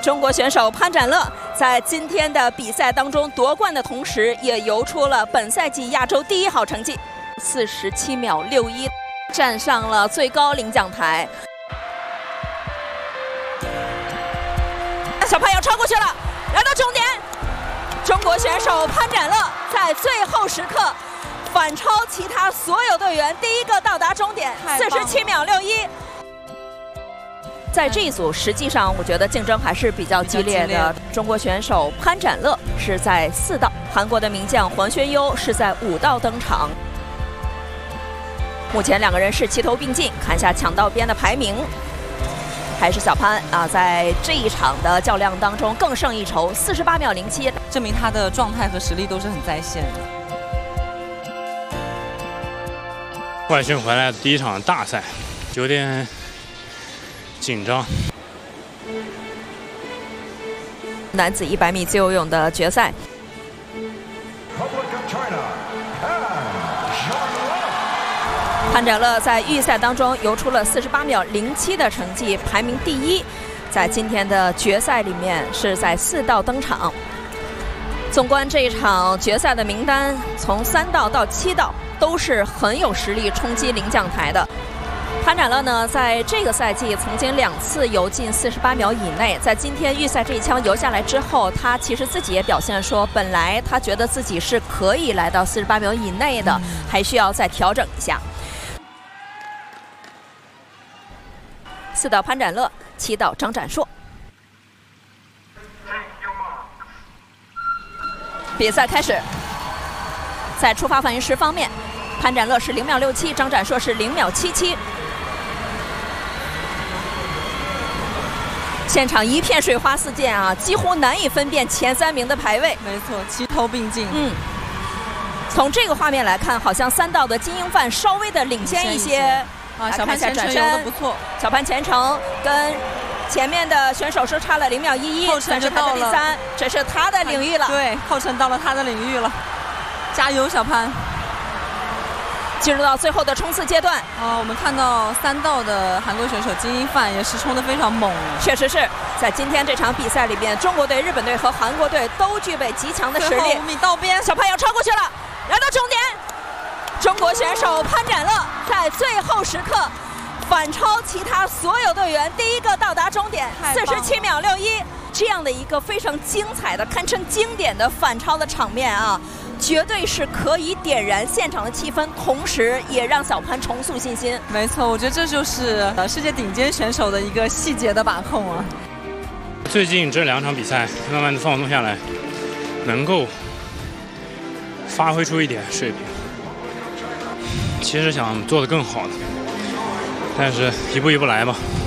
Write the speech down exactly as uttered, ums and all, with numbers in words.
中国选手潘展乐在今天的比赛当中夺冠的同时，也游出了本赛季亚洲第一好成绩，四十七秒六一，站上了最高领奖台。小潘要超过去了，来到终点，中国选手潘展乐在最后时刻反超其他所有队员，第一个到达终点，四十七秒六一。在这一组，实际上我觉得竞争还是比较激烈的。中国选手潘展乐是在四道，韩国的名将黄轩优是在五道登场。目前两个人是齐头并进，看一下抢道边的排名，还是小潘啊，在这一场的较量当中更胜一筹，四十八秒零七， 证明他的状态和实力都是很在线的。 外训回来的第一场大赛，有点紧张。 男子一百米自由泳的决赛，潘展乐在预赛当中游出了四十八秒零七的成绩，排名第一。在今天的决赛里面是在四道登场。纵观这一场决赛的名单，从三道到七道都是很有实力冲击领奖台的。潘展乐呢，在这个赛季曾经两次游进四十八秒以内，在今天预赛这一枪游下来之后，他其实自己也表现说，本来他觉得自己是可以来到四十八秒以内的，还需要再调整一下。四道潘展乐，七道张展硕。比赛开始，在出发反应时方面，潘展乐是零秒六七，张展硕是零秒七七。现场一片水花四溅啊，几乎难以分辨前三名的排位。 没错，齐头并进。 嗯，从这个画面来看，好像三道的金英范稍微的领先一些。 啊，小潘前程游的不错。 小潘前程跟前面的选手是差了零秒一一， 后程就到了第三，这是他的领域了。 对，后程到了他的领域了，加油，小潘！ 进入到最后的冲刺阶段。 啊，我们看到三道的韩国选手金英范也是冲得非常猛。 确实是在今天这场比赛里边，中国队、日本队和韩国队都具备极强的实力。 五米道边， 小潘要超过去了，来到终点。中国选手潘展乐在最后时刻反超其他所有队员，第一个到达终点，四十七秒六一，这样的一个非常精彩的、堪称经典的反超的场面啊，绝对是可以点燃现场的气氛，同时也让小潘重塑信心。 没错，我觉得这就是呃世界顶尖选手的一个细节的把控啊。 最近这两场比赛慢慢的放松下来，能够发挥出一点水平。其实想做得更好的，但是一步一步来吧。